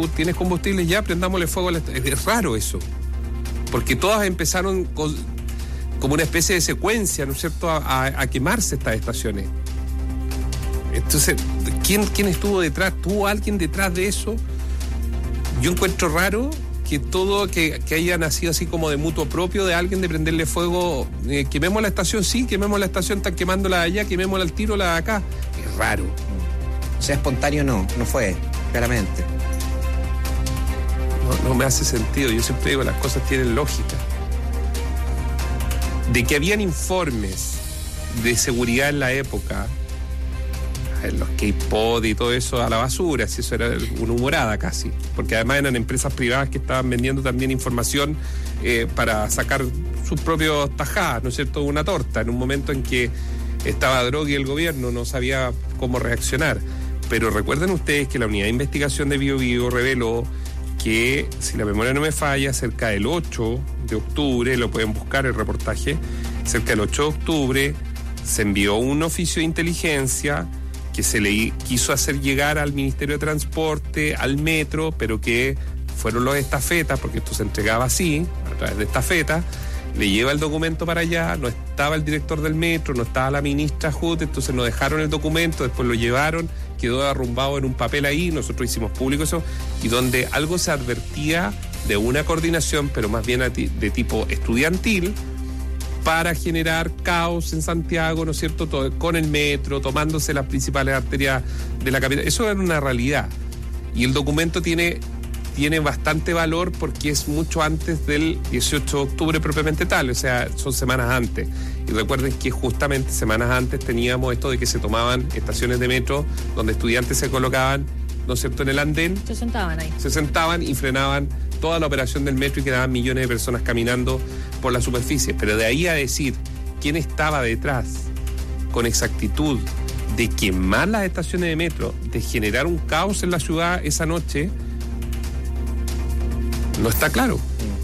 tú tienes combustible, ya prendámosle fuego a la estación. Es raro eso, porque todas empezaron como una especie de secuencia, ¿no es cierto?, a quemarse estas estaciones. Entonces, ¿quién estuvo detrás? ¿Tuvo alguien detrás de eso? Yo encuentro raro que todo, que haya nacido así como de mutuo propio de alguien de prenderle fuego, quememos la estación, sí, quememos la estación, están quemándola de allá, quemémosla al tiro, la de acá. Es raro. O sea, espontáneo no fue, claramente. No me hace sentido, yo siempre digo, las cosas tienen lógica. De que habían informes de seguridad en la época, en los K-Pod y todo eso a la basura, si eso era una humorada casi, porque además eran empresas privadas que estaban vendiendo también información para sacar sus propios tajadas, ¿no es cierto?, una torta, en un momento en que estaba droga y el gobierno no sabía cómo reaccionar. Pero recuerden ustedes que la unidad de investigación de Bío Bío reveló que, si la memoria no me falla, cerca del 8 de octubre, lo pueden buscar el reportaje, cerca del 8 de octubre se envió un oficio de inteligencia que se le quiso hacer llegar al Ministerio de Transporte, al Metro, pero que fueron los estafetas, porque esto se entregaba así, a través de estafetas, le lleva el documento para allá, no estaba el director del Metro, no estaba la ministra Hut, entonces nos dejaron el documento, después lo llevaron, quedó arrumbado en un papel ahí, nosotros hicimos público eso, y donde algo se advertía de una coordinación, pero más bien de tipo estudiantil, para generar caos en Santiago, ¿no es cierto?, con el metro, tomándose las principales arterias de la capital. Eso era una realidad. Y el documento tiene bastante valor porque es mucho antes del 18 de octubre propiamente tal, o sea, son semanas antes. Y recuerden que justamente semanas antes teníamos esto de que se tomaban estaciones de metro donde estudiantes se colocaban, ¿no es cierto?, en el andén. Se sentaban ahí. Se sentaban y frenaban toda la operación del metro y quedaban millones de personas caminando por la superficie. Pero de ahí a decir quién estaba detrás con exactitud de quemar las estaciones de metro, de generar un caos en la ciudad esa noche, no está claro.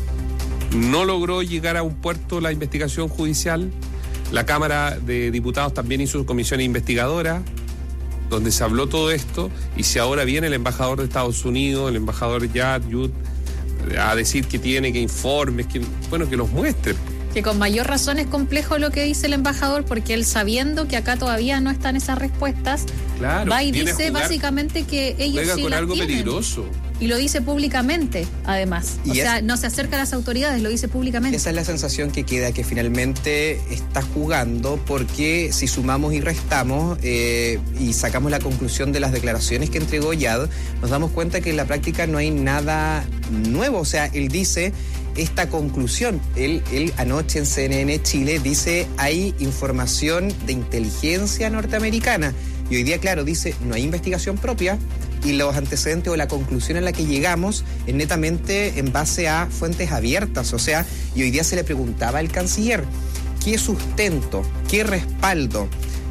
No logró llegar a un puerto la investigación judicial. La Cámara de Diputados también hizo su comisión investigadora, donde se habló todo esto, y si ahora viene el embajador de Estados Unidos, el embajador Yud, a decir que tiene, que informes, que los muestre. Que con mayor razón es complejo lo que dice el embajador, porque él, sabiendo que acá todavía no están esas respuestas, claro, va y dice básicamente que ellos sí con las algo tienen. Peligroso. Y lo dice públicamente, además. O sea, no se acerca a las autoridades, lo dice públicamente. Esa es la sensación que queda, que finalmente está jugando, porque si sumamos y restamos y sacamos la conclusión de las declaraciones que entregó Yad, nos damos cuenta que en la práctica no hay nada nuevo. O sea, él dice esta conclusión. Él anoche en CNN Chile dice hay información de inteligencia norteamericana. Y hoy día, claro, dice no hay investigación propia, y los antecedentes o la conclusión en la que llegamos es netamente en base a fuentes abiertas. O sea, y hoy día se le preguntaba al canciller qué sustento, qué respaldo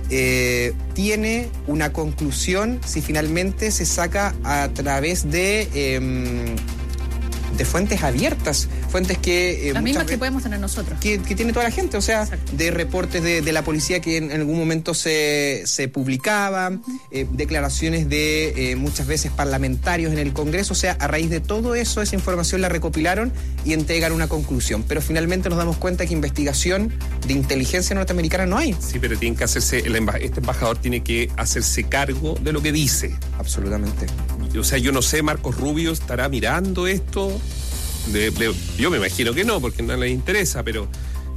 tiene una conclusión si finalmente se saca a través de fuentes abiertas, fuentes que... las mismas que podemos tener nosotros. Que tiene toda la gente, o sea, exacto, de reportes de la policía que en algún momento se publicaban, declaraciones de muchas veces parlamentarios en el Congreso. O sea, a raíz de todo eso, esa información la recopilaron y entregan una conclusión. Pero finalmente nos damos cuenta que investigación de inteligencia norteamericana no hay. Sí, pero tiene que hacerse, este embajador tiene que hacerse cargo de lo que dice. Absolutamente. O sea, yo no sé, Marcos Rubio estará mirando esto. Yo me imagino que no, porque no les interesa, pero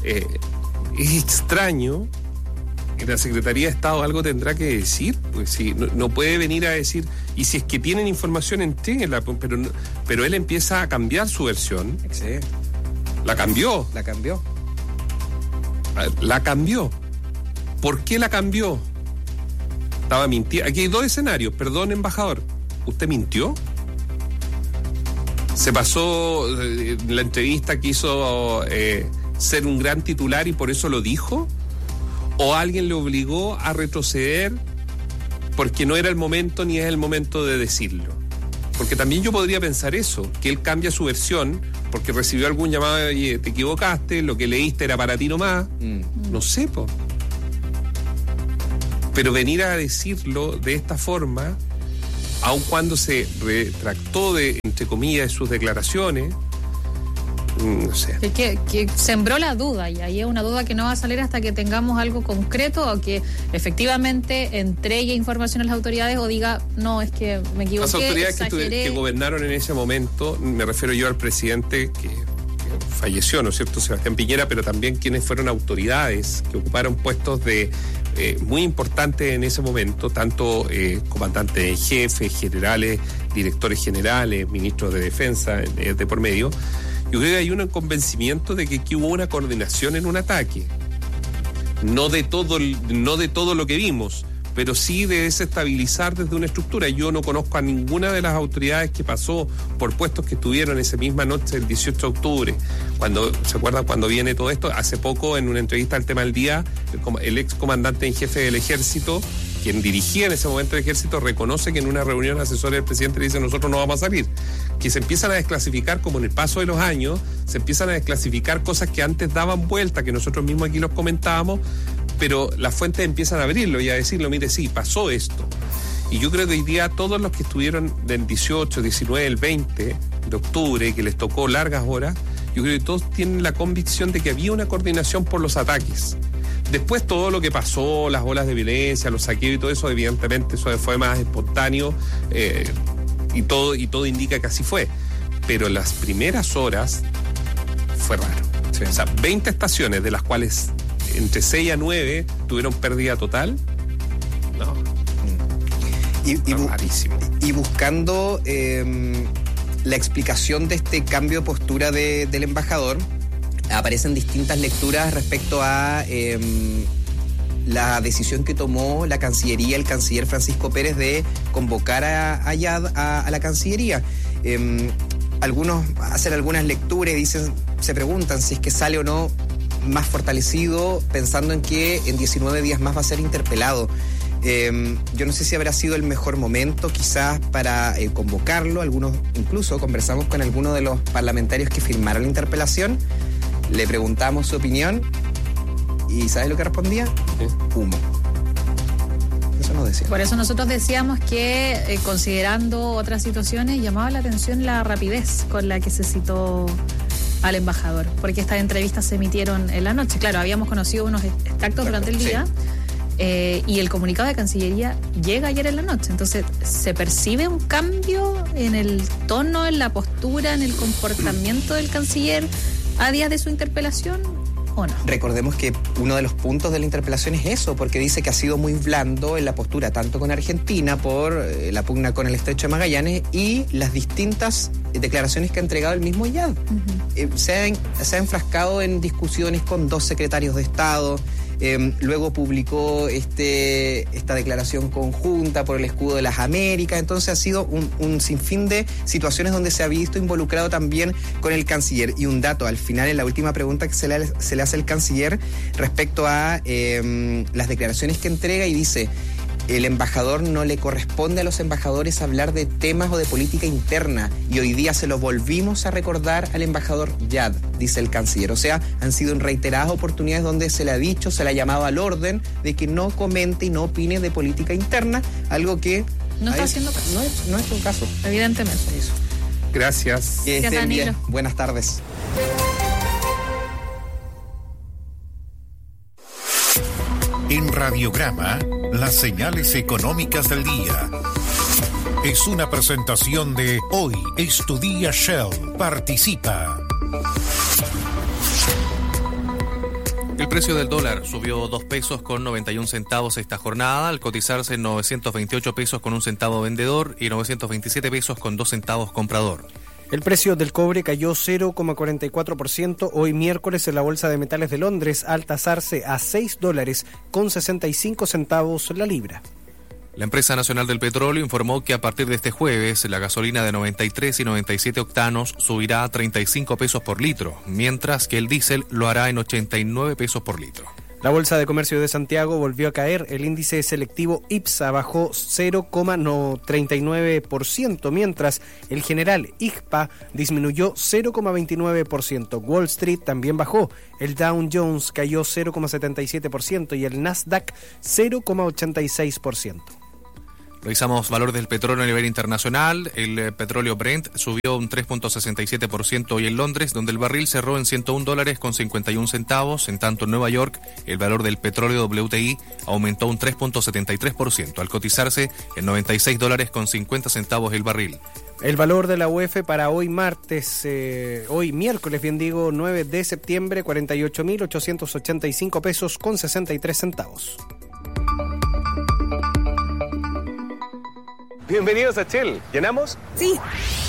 es extraño que la Secretaría de Estado algo tendrá que decir, pues si no puede venir a decir, y si es que tienen información, entréguenla, pero él empieza a cambiar su versión. Sí. La cambió. ¿Por qué la cambió? Estaba mintiendo. Aquí hay dos escenarios. Perdón, embajador, ¿usted mintió? Se pasó la entrevista, quiso ser un gran titular y por eso lo dijo, o alguien le obligó a retroceder porque no era el momento ni es el momento de decirlo. Porque también yo podría pensar eso, que él cambia su versión porque recibió algún llamado y te equivocaste, lo que leíste era para ti nomás. No sé, po. Pero venir a decirlo de esta forma, aun cuando se retractó de entre comillas, de sus declaraciones. No sé. Que sembró la duda, y ahí es una duda que no va a salir hasta que tengamos algo concreto o que efectivamente entregue información a las autoridades o diga, no, es que me equivoqué. Las autoridades que gobernaron en ese momento, me refiero yo al presidente que falleció, ¿no es cierto?, Sebastián Piñera, pero también quienes fueron autoridades que ocuparon puestos de muy importantes en ese momento, tanto comandantes en jefe, generales, directores generales, ministros de defensa de por medio. Yo creo que hay un convencimiento de que aquí hubo una coordinación en un ataque. No de todo lo que vimos, pero sí de desestabilizar desde una estructura. Yo no conozco a ninguna de las autoridades que pasó por puestos que estuvieron esa misma noche del 18 de octubre. ¿Se acuerdan cuando viene todo esto? Hace poco, en una entrevista al Tema del Día, el ex comandante en jefe del ejército, quien dirigía en ese momento el ejército, reconoce que en una reunión asesora del presidente le dice: nosotros no vamos a salir. Que se empiezan a desclasificar, como en el paso de los años, se empiezan a desclasificar cosas que antes daban vuelta, que nosotros mismos aquí los comentábamos, pero las fuentes empiezan a abrirlo y a decirlo: mire, sí, pasó esto. Y yo creo que hoy día todos los que estuvieron del 18, 19, el 20 de octubre, que les tocó largas horas, yo creo que todos tienen la convicción de que había una coordinación por los ataques. Después todo lo que pasó, las olas de violencia, los saqueos y todo eso, evidentemente eso fue más espontáneo, y todo indica que así fue. Pero las primeras horas fue raro. Sí. O sea, 20 estaciones, de las cuales entre 6 a 9 tuvieron pérdida total. No. Rarísimo. Y buscando la explicación de este cambio de postura del embajador, aparecen distintas lecturas respecto a la decisión que tomó la Cancillería, el canciller Francisco Pérez, de convocar a Yad a la Cancillería. Algunos hacen algunas lecturas y se preguntan si es que sale o no más fortalecido, pensando en que en 19 días más va a ser interpelado. Yo no sé si habrá sido el mejor momento quizás para convocarlo. Algunos, incluso conversamos con algunos de los parlamentarios que firmaron la interpelación, le preguntamos su opinión y ¿sabes lo que respondía? ¿Sí? Humo. Eso nos decía. Por eso nosotros decíamos que considerando otras situaciones llamaba la atención la rapidez con la que se citó al embajador, porque estas entrevistas se emitieron en la noche. Claro, habíamos conocido unos extractos durante el día. Sí. Y el comunicado de Cancillería llega ayer en la noche. Entonces, ¿se percibe un cambio en el tono, en la postura, en el comportamiento del canciller a días de su interpelación o no? Recordemos que uno de los puntos de la interpelación es eso, porque dice que ha sido muy blando en la postura, tanto con Argentina por la pugna con el Estrecho de Magallanes y las distintas declaraciones que ha entregado el mismo Yad. Uh-huh. Se ha enfrascado en discusiones con 2 secretarios de Estado. Luego publicó esta declaración conjunta por el escudo de las Américas. Entonces ha sido un sinfín de situaciones donde se ha visto involucrado también con el canciller. Y un dato al final, en la última pregunta que se le hace al canciller respecto a las declaraciones que entrega, y dice: el embajador, no le corresponde a los embajadores hablar de temas o de política interna, y hoy día se lo volvimos a recordar al embajador Yad, dice el canciller. O sea, han sido en reiteradas oportunidades donde se le ha dicho, se le ha llamado al orden de que no comente y no opine de política interna, algo que no está haciendo caso. No es un caso. Evidentemente. Eso. Gracias. Gracias, Danilo. Buenas tardes. En Radiograma, las señales económicas del día. Es una presentación de Hoy es tu día Shell. Participa. El precio del dólar subió 2 pesos con 91 centavos esta jornada, al cotizarse en 928 pesos con 1 centavo vendedor y 927 pesos con 2 centavos comprador. El precio del cobre cayó 0,44% hoy miércoles en la Bolsa de Metales de Londres, al tasarse a $6 con 65 centavos la libra. La Empresa Nacional del Petróleo informó que a partir de este jueves la gasolina de 93 y 97 octanos subirá a 35 pesos por litro, mientras que el diésel lo hará en 89 pesos por litro. La Bolsa de Comercio de Santiago volvió a caer. El índice selectivo IPSA bajó 0,39%, mientras el general IGPA disminuyó 0,29%. Wall Street también bajó. El Dow Jones cayó 0,77% y el Nasdaq 0,86%. Revisamos valores del petróleo a nivel internacional. El petróleo Brent subió un 3.67% hoy en Londres, donde el barril cerró en $101.51. En tanto, en Nueva York, el valor del petróleo WTI aumentó un 3.73%, al cotizarse en $96.50 el barril. El valor de la UF para hoy miércoles, 9 de septiembre, 48.885 pesos con 63 centavos. Bienvenidos a Shell. ¿Llenamos? Sí.